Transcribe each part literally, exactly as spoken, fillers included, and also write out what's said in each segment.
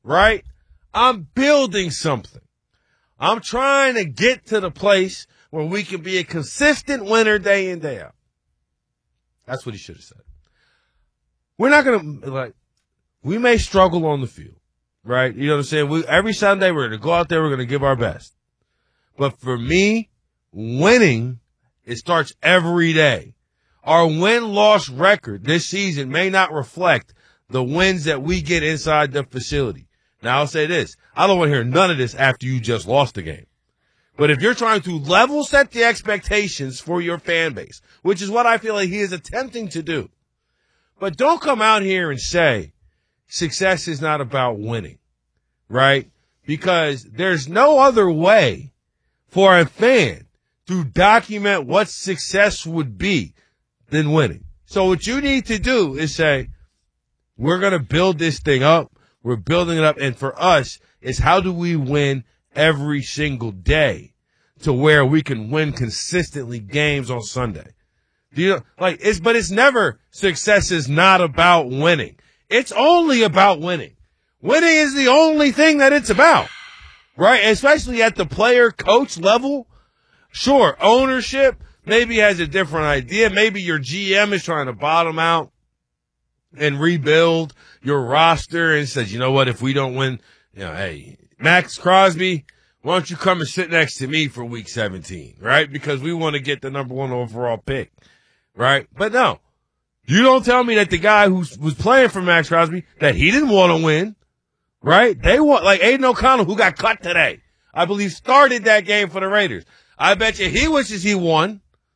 right? I'm building something. I'm trying to get to the place where we can be a consistent winner day in, day out. That's what he should have said. We're not going to, like, we may struggle on the field, right? You know what I'm saying? We, every Sunday we're going to go out there, we're going to give our best. But for me, winning, it starts every day. Our win-loss record this season may not reflect the wins that we get inside the facility. Now, I'll say this. I don't want to hear none of this after you just lost the game. But if you're trying to level set the expectations for your fan base, which is what I feel like he is attempting to do, but don't come out here and say success is not about winning, right? Because there's no other way for a fan to document what success would be than winning. So what you need to do is say, we're going to build this thing up. We're building it up. And for us, it's how do we win every single day to where we can win consistently games on Sunday. Do you know, like it's, but it's never success is not about winning. It's only about winning. Winning is the only thing that it's about, right? Especially at the player coach level. Sure, ownership maybe has a different idea. Maybe your G M is trying to bottom out and rebuild your roster and says, you know what, if we don't win, you know, hey, Max Crosby, why don't you come and sit next to me for week seventeen, right? Because we want to get the number one overall pick, right? But no, you don't tell me that the guy who was playing for Max Crosby, that he didn't want to win, right? They want, like Aiden O'Connell, who got cut today, I believe started that game for the Raiders. I bet you he wishes he won.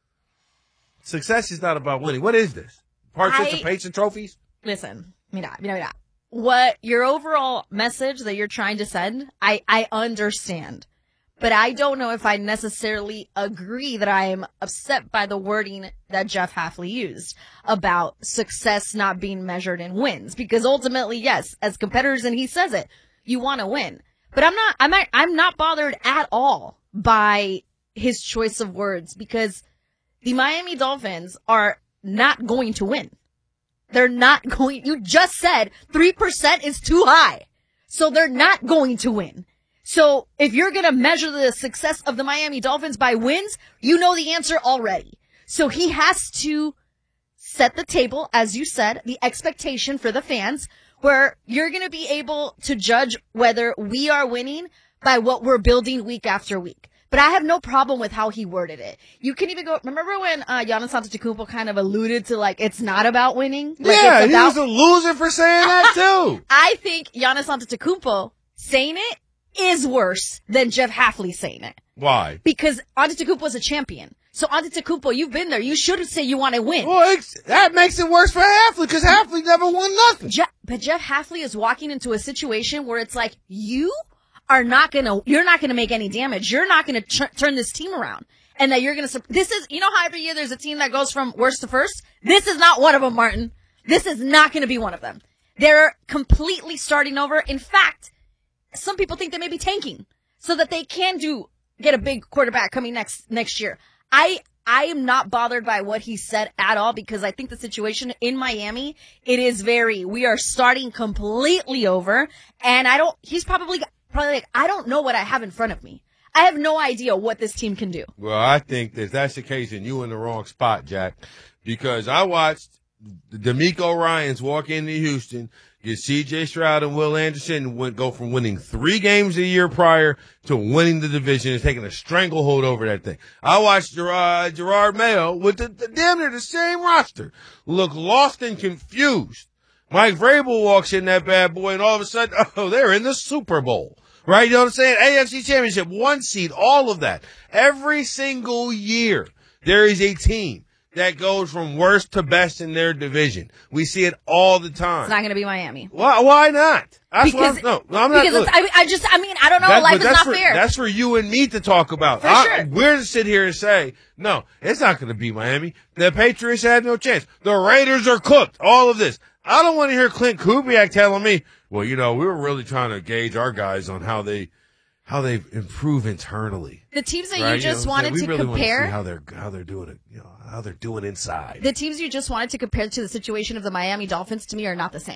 Success is not about winning. What is this? Participation I, trophies? Listen, mira, mira, mira. What your overall message that you're trying to send, I, I understand. But I don't know if I necessarily agree that I am upset by the wording that Jeff Hafley used about success not being measured in wins. Because ultimately, yes, as competitors, and he says it, you want to win. But I'm not, I'm not, I'm not bothered at all by his choice of words because the Miami Dolphins are not going to win. They're not going, you just said three percent is too high. So they're not going to win. So if you're going to measure the success of the Miami Dolphins by wins, you know the answer already. So he has to set the table, as you said, the expectation for the fans, where you're going to be able to judge whether we are winning by what we're building week after week. But I have no problem with how he worded it. You can even go, remember when uh, Giannis Antetokounmpo kind of alluded to, like, it's not about winning? Like, yeah, it's about- he was a loser for saying that, too. I think Giannis Antetokounmpo saying it is worse than Jeff Hafley saying it. Why? Because Antetokounmpo is a champion. So Antetokounmpo, you've been there. You should say you want to win. Well, that makes it worse for Hafley because Hafley never won nothing. Je- but Jeff Hafley is walking into a situation where it's like, you are not going to, you're not going to make any damage. You're not going to tr- turn this team around. And that you're going to, this is, you know how every year there's a team that goes from worst to first? This is not one of them, Martin. This is not going to be one of them. They're completely starting over. In fact, some people think they may be tanking so that they can do, get a big quarterback coming next, next year. I, I am not bothered by what he said at all because I think the situation in Miami, it is very, we are starting completely over and I don't, he's probably, probably like, I don't know what I have in front of me. I have no idea what this team can do. Well, I think that that's the case and you in the wrong spot, Jack, because I watched DeMeco Ryans walk into Houston, get C J Stroud and Will Anderson went, go from winning three games a year prior to winning the division and taking a stranglehold over that thing. I watched Gerard, Gerard Mayo with the, the damn near the same roster look lost and confused. Mike Vrabel walks in that bad boy and all of a sudden, oh, they're in the Super Bowl. Right? You know what I'm saying? A F C Championship, one seed, all of that. Every single year, there is a team that goes from worst to best in their division. We see it all the time. It's not going to be Miami. Why, why not? That's because, what I'm, no, I'm not. Because look, I, I just, I mean, I don't know. that, Life is not for, fair. That's for you and me to talk about. For I, sure. We're to sit here and say, no, it's not going to be Miami. The Patriots had no chance. The Raiders are cooked. All of this. I don't want to hear Clint Kubiak telling me, well, you know, we were really trying to gauge our guys on how they, how they improve internally. The teams that right? you just you know wanted we to really compare, want to see how they're how they're doing it, you know, how they're doing inside. The teams you just wanted to compare to the situation of the Miami Dolphins to me are not the same.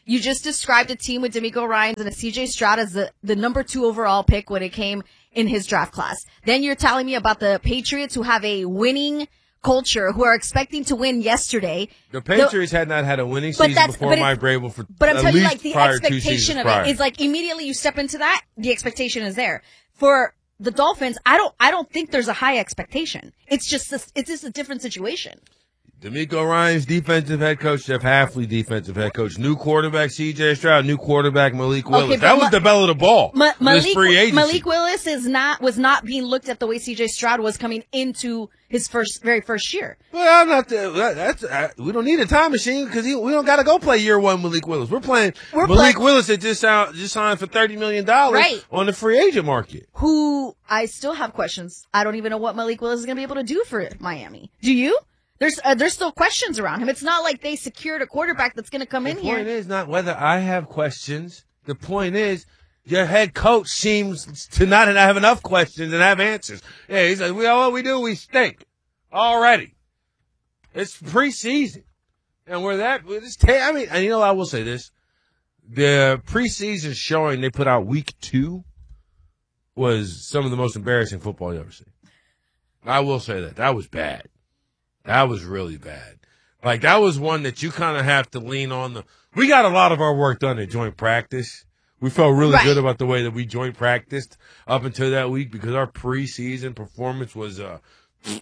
You just described a team with D'Amico Ryans and a C J Stroud as the, the number two overall pick when it came in his draft class. Then you're telling me about the Patriots who have a winning culture, who are expecting to win yesterday. The Patriots the, had not had a winning season before Mike Vrabel for But I'm at telling you, least like, the prior expectation of prior. it is like immediately you step into that, the expectation is there. For the Dolphins, I don't, I don't think there's a high expectation. It's just, this, it's just a different situation. D'Amico Ryans, defensive head coach. Jeff Hafley, defensive head coach. New quarterback, C J Stroud. New quarterback, Malik Willis. Okay, that was Ma- the bell of the ball. Ma- Malik, free agency. Malik Willis is not, was not being looked at the way C J Stroud was coming into his first, very first year. Well, I'm not. The, that's uh, we don't need a time machine because we don't got to go play year one Malik Willis. We're playing We're Malik play- Willis that just out, just signed for thirty million dollars right. on the free agent market. Who I still have questions. I don't even know what Malik Willis is going to be able to do for Miami. Do you? There's uh, there's still questions around him. It's not like they secured a quarterback that's going to come the in here. The point is not whether I have questions. The point is your head coach seems to not have enough questions and have answers. Yeah, he's like, we all we do, we stink already. It's preseason, and we're that. It's ta- I mean, and you know, I will say this: the preseason showing they put out week two was some of the most embarrassing football you ever seen. I will say that that was bad. That was really bad. Like, that was one that you kind of have to lean on. The. We got a lot of our work done at joint practice. We felt really right. good about the way that we joint practiced up until that week because our preseason performance was, uh, let's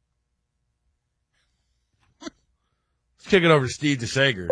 kick it over to Steve DeSager,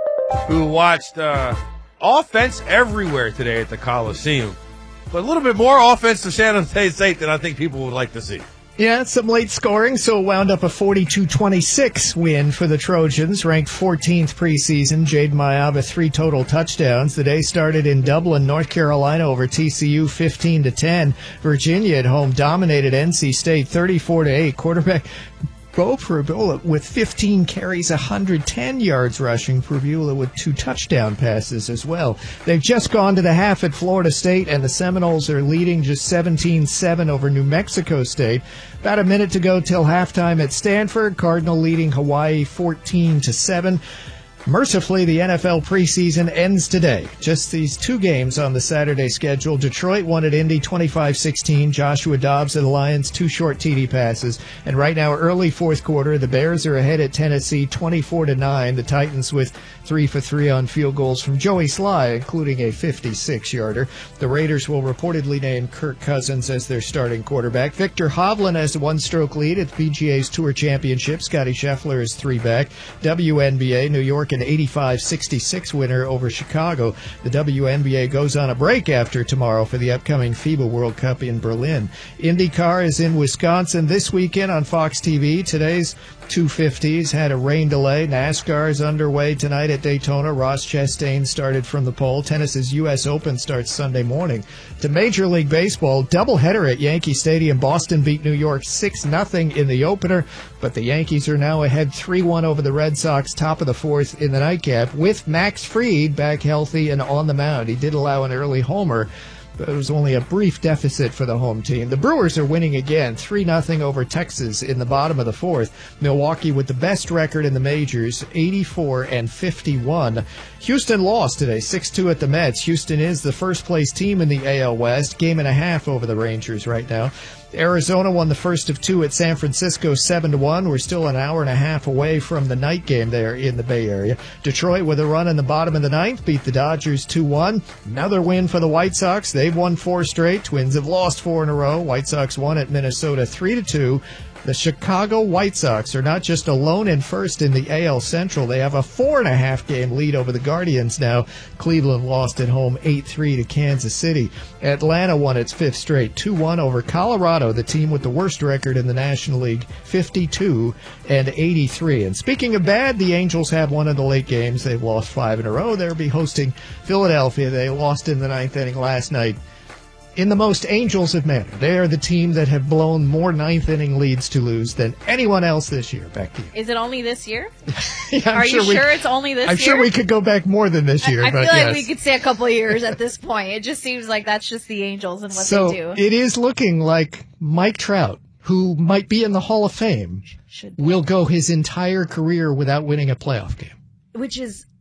who watched, uh, offense everywhere today at the Coliseum, but a little bit more offense to San Jose State than I think people would like to see. Yeah, some late scoring, so it wound up a forty-two twenty-six win for the Trojans, ranked fourteenth preseason. Jaden Mayaba, three total touchdowns. The day started in Dublin, North Carolina over T C U fifteen to ten. Virginia at home dominated N C State thirty-four to eight. Quarterback Bo Pribula with fifteen carries, one hundred ten yards rushing. Pribula with two touchdown passes as well. They've just gone to the half at Florida State, and the Seminoles are leading just seventeen seven over New Mexico State. About a minute to go till halftime at Stanford. Cardinal leading Hawaii fourteen to seven. Mercifully, the N F L preseason ends today. Just these two games on the Saturday schedule. Detroit won at Indy twenty-five sixteen. Joshua Dobbs and the Lions, two short T D passes. And right now, early fourth quarter, the Bears are ahead at Tennessee twenty-four to nine. The Titans with three for three on field goals from Joey Sly, including a fifty-six yarder. The Raiders will reportedly name Kirk Cousins as their starting quarterback. Victor Hovland has a one-stroke lead at the P G A's Tour Championship. Scotty Scheffler is three back. W N B A, New York an eighty-five sixty-six winner over Chicago. The W N B A goes on a break after tomorrow for the upcoming FIBA World Cup in Berlin. IndyCar is in Wisconsin this weekend on Fox T V. Today's two fifties had a rain delay. NASCAR is underway tonight at Daytona. Ross Chastain started from the pole. Tennis's U S Open starts Sunday morning. To Major League Baseball, doubleheader at Yankee Stadium. Boston beat New York six nothing in the opener, but the Yankees are now ahead three one over the Red Sox, top of the fourth in the nightcap, with Max Fried back healthy and on the mound. He did allow an early homer, but it was only a brief deficit for the home team. The Brewers are winning again, three nothing over Texas in the bottom of the fourth. Milwaukee with the best record in the majors, eighty-four and fifty-one. Houston lost today, six two at the Mets. Houston is the first-place team in the A L West, game and a half over the Rangers right now. Arizona won the first of two at San Francisco, seven to one. We're still an hour and a half away from the night game there in the Bay Area. Detroit, with a run in the bottom of the ninth, beat the Dodgers two one. Another win for the White Sox. They've won four straight. Twins have lost four in a row. White Sox won at Minnesota three to two. The Chicago White Sox are not just alone in first in the A L Central. They have a four and a half game lead over the Guardians now. Cleveland lost at home eight three to Kansas City. Atlanta won its fifth straight, two one over Colorado, the team with the worst record in the National League, fifty-two and eighty-three. And speaking of bad, the Angels have won in the late games. They've lost five in a row. They'll be hosting Philadelphia. They lost in the ninth inning last night. In the most Angels have mattered. They are the team that have blown more ninth-inning leads to lose than anyone else this year. Back to you. Is it only this year? yeah, Are sure you we, sure it's only this I'm year? I'm sure we could go back more than this year. I, I but feel like yes. we could say a couple of years at this point. It just seems like that's just the Angels and what so they do. It is looking like Mike Trout, who might be in the Hall of Fame, will go his entire career without winning a playoff game. Which is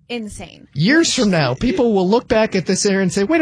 insane. Years from now, people will look back at this era and say, wait